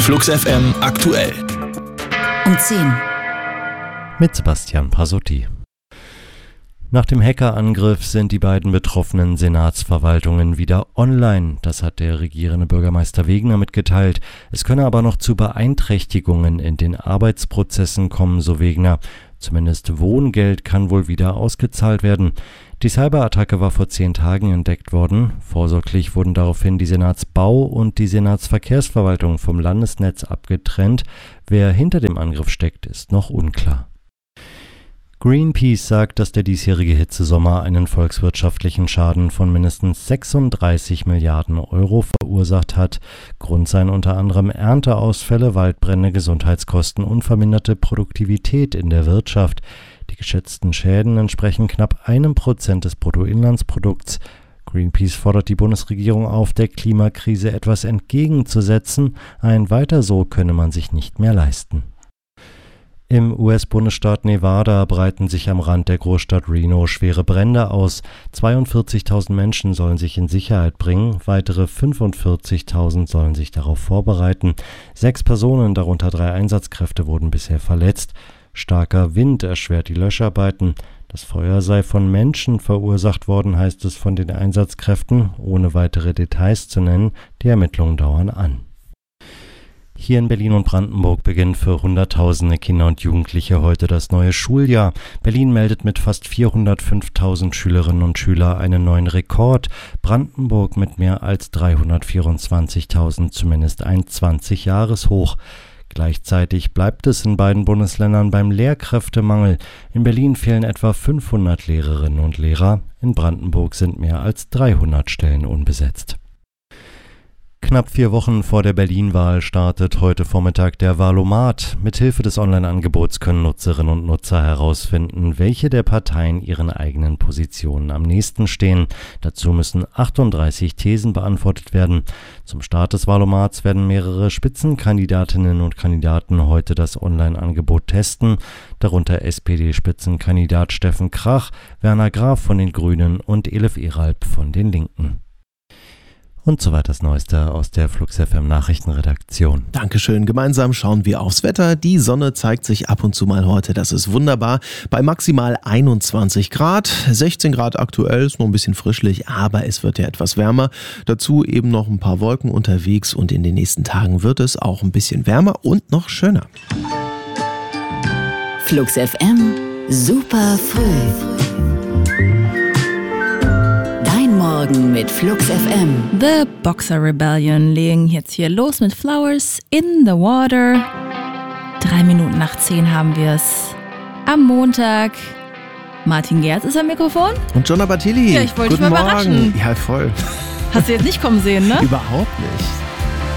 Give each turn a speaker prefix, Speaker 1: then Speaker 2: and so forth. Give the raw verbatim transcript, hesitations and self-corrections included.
Speaker 1: Flux F M aktuell.
Speaker 2: Um zehn.
Speaker 3: Mit Sebastian Pasotti. Nach dem Hackerangriff sind die beiden betroffenen Senatsverwaltungen wieder online. Das hat der regierende Bürgermeister Wegener mitgeteilt. Es könne aber noch zu Beeinträchtigungen in den Arbeitsprozessen kommen, so Wegener. Zumindest Wohngeld kann wohl wieder ausgezahlt werden. Die Cyberattacke war vor zehn Tagen entdeckt worden. Vorsorglich wurden daraufhin die Senatsbau- und die Senatsverkehrsverwaltung vom Landesnetz abgetrennt. Wer hinter dem Angriff steckt, ist noch unklar. Greenpeace sagt, dass der diesjährige Hitzesommer einen volkswirtschaftlichen Schaden von mindestens sechsunddreißig Milliarden Euro verursacht hat. Grund seien unter anderem Ernteausfälle, Waldbrände, Gesundheitskosten und verminderte Produktivität in der Wirtschaft. Die geschätzten Schäden entsprechen knapp einem Prozent des Bruttoinlandsprodukts. Greenpeace fordert die Bundesregierung auf, der Klimakrise etwas entgegenzusetzen. Ein Weiter so könne man sich nicht mehr leisten. Im U S-Bundesstaat Nevada breiten sich am Rand der Großstadt Reno schwere Brände aus. zweiundvierzigtausend Menschen sollen sich in Sicherheit bringen, weitere fünfundvierzigtausend sollen sich darauf vorbereiten. Sechs Personen, darunter drei Einsatzkräfte, wurden bisher verletzt. Starker Wind erschwert die Löscharbeiten. Das Feuer sei von Menschen verursacht worden, heißt es von den Einsatzkräften, ohne weitere Details zu nennen. Die Ermittlungen dauern an. Hier in Berlin und Brandenburg beginnt für Hunderttausende Kinder und Jugendliche heute das neue Schuljahr. Berlin meldet mit fast vierhundertfünftausend Schülerinnen und Schülern einen neuen Rekord. Brandenburg mit mehr als dreihundertvierundzwanzigtausend, zumindest ein zwanzig-Jahres-Hoch. Gleichzeitig bleibt es in beiden Bundesländern beim Lehrkräftemangel. In Berlin fehlen etwa fünfhundert Lehrerinnen und Lehrer. In Brandenburg sind mehr als dreihundert Stellen unbesetzt. Knapp vier Wochen vor der Berlin-Wahl startet heute Vormittag der Wahlomat. Mithilfe des Online-Angebots können Nutzerinnen und Nutzer herausfinden, welche der Parteien ihren eigenen Positionen am nächsten stehen. Dazu müssen achtunddreißig Thesen beantwortet werden. Zum Start des Wahlomats werden mehrere Spitzenkandidatinnen und Kandidaten heute das Online-Angebot testen, darunter S P D-Spitzenkandidat Steffen Krach, Werner Graf von den Grünen und Elif Eralp von den Linken. Und soweit das Neueste aus der Flux F M Nachrichtenredaktion.
Speaker 4: Dankeschön. Gemeinsam schauen wir aufs Wetter. Die Sonne zeigt sich ab und zu mal heute. Das ist wunderbar. Bei maximal einundzwanzig Grad. sechzehn Grad aktuell, ist noch ein bisschen frischlich, aber es wird ja etwas wärmer. Dazu eben noch ein paar Wolken unterwegs und in den nächsten Tagen wird es auch ein bisschen wärmer und noch schöner.
Speaker 2: Flux F M, super früh. Morgen mit Flux F M.
Speaker 5: The Boxer Rebellion legen jetzt hier los mit Flowers in the Water. Drei Minuten nach zehn haben wir es. Am Montag. Martin Gerz ist am Mikrofon.
Speaker 4: Und Gianna Bartelli.
Speaker 5: Ja, ich wollte dich mal
Speaker 4: Morgen.
Speaker 5: überraschen.
Speaker 4: Ja, voll.
Speaker 5: Hast du jetzt nicht kommen sehen, ne?
Speaker 4: Überhaupt nicht.